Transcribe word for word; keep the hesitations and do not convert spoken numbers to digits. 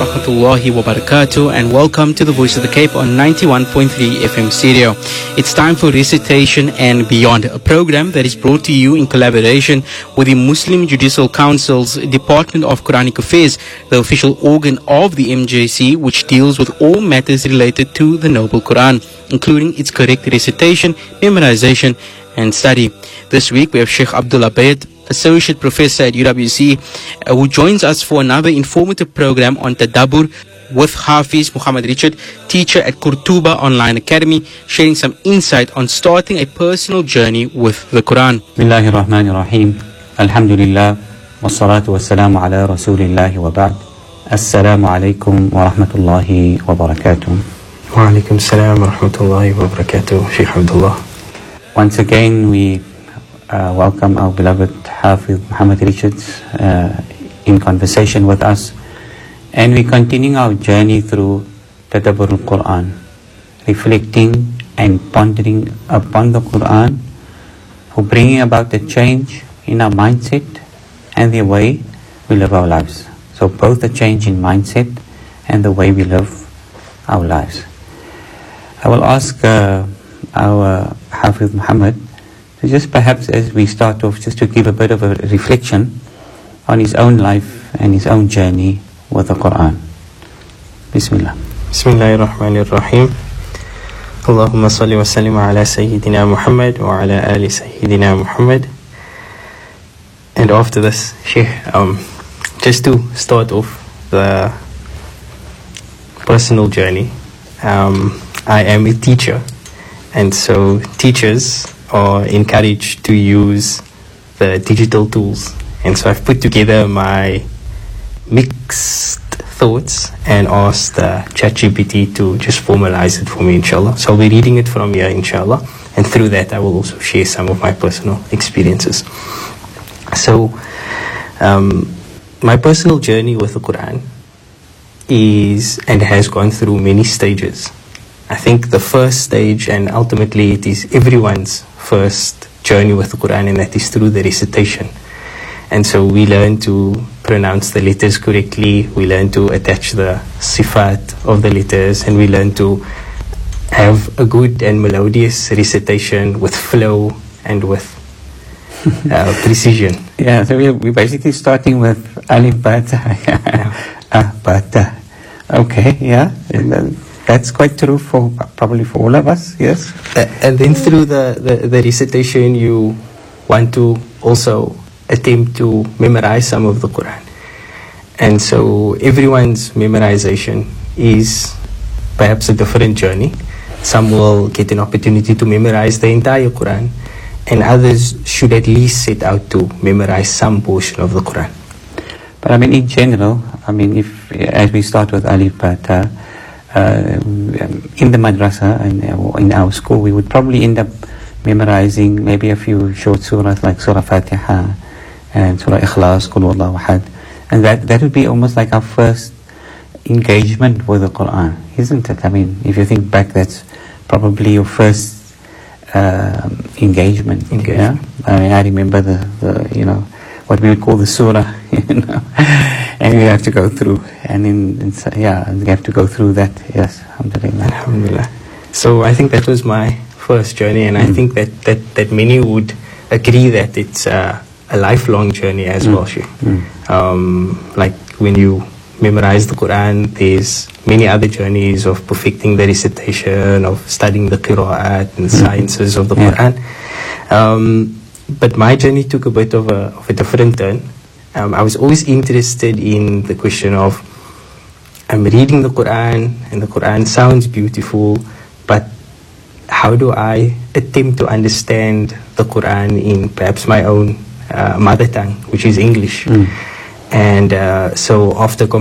wa rahmatullahi wa barakatuh, and welcome to the Voice of the Cape on ninety-one point three F M stereo. It's time for Recitation and Beyond, a program that is brought to you in collaboration with the Muslim Judicial Council's Department of Quranic Affairs, the official organ of the M J C, which deals with all matters related to the Noble Quran, including its correct recitation, memorization, and study. This week we have Sheikh Abdul Abaid, Associate Professor at U W C, uh, who joins us for another informative program on Tadabbur with Hafiz Muhammad Richard, teacher at Qurtuba Online Academy, sharing some insight on starting a personal journey with the Quran. Bismillahir Rahmanir Rahim. Alhamdulillah. Wassalatu wassalamu ala Rasulillahi wa ba'd. Assalamu alaikum wa rahmatullahi wa barakatuh. Wa alaikum salam wa rahmatullahi wa barakatuh, Sheikh Abdullah. Once again, we Uh, welcome our beloved Hafiz Muhammad Richards uh, in conversation with us, and we're continuing our journey through Tadabbur al-Quran, reflecting and pondering upon the Quran for bringing about a change in our mindset and the way we live our lives. So both a change in mindset and the way we live our lives. I will ask uh, our Hafiz Muhammad just perhaps as we start off, just to give a bit of a reflection on his own life and his own journey with the Quran. Bismillah. Bismillahir Rahmanir Rahim. Allahumma salli wa sallim ala Sayyidina Muhammad wa ala ali Sayyidina Muhammad. And after this, Sheikh, um, just to start off the personal journey, um, I am a teacher, and so teachers are encouraged to use the digital tools. And so I've put together my mixed thoughts and asked uh, ChatGPT to just formalize it for me, inshallah. So I'll be reading it from here, inshallah. And through that, I will also share some of my personal experiences. So, um, my personal journey with the Quran is and has gone through many stages. I think the first stage, and ultimately it is everyone's first journey with the Quran, and that is through the recitation. And so we learn to pronounce the letters correctly, we learn to attach the sifat of the letters, and we learn to have a good and melodious recitation with flow and with uh, precision. Yeah, so we're, we're basically starting with Alif Bata. Ah, Bata. Okay, yeah. And then that's quite true for probably for all of us, yes. Uh, and then through the, the, the recitation, you want to also attempt to memorize some of the Quran. And so everyone's memorization is perhaps a different journey. Some will get an opportunity to memorize the entire Quran, and others should at least set out to memorize some portion of the Quran. But I mean, in general, I mean, if as we start with Alif Bata, Uh, in the madrasa, in, in our school, we would probably end up memorizing maybe a few short surahs like Surah Fatiha and Surah Ikhlas, Qul Huwallahu Ahad, and that, that would be almost like our first engagement with the Quran, isn't it? I mean, if you think back, that's probably your first uh, engagement. engagement. Yeah? I mean, I remember the, the, you know, what we would call the surah, you know, and you have to go through, and in, in yeah, you have to go through that. Yes, alhamdulillah. Alhamdulillah. So I think that was my first journey, and mm. I think that, that, that many would agree that it's uh, a lifelong journey as mm. well, Sheikh. Mm. Um, like when you memorize the Quran, there's many other journeys of perfecting the recitation, of studying the qira'at and the mm. sciences of the yeah. Quran. Um, But my journey took a bit of a, of a different turn. Um, I was always interested in the question of, I'm reading the Quran, and the Quran sounds beautiful, but how do I attempt to understand the Quran in perhaps my own uh, mother tongue, which is English? Mm. And uh, so after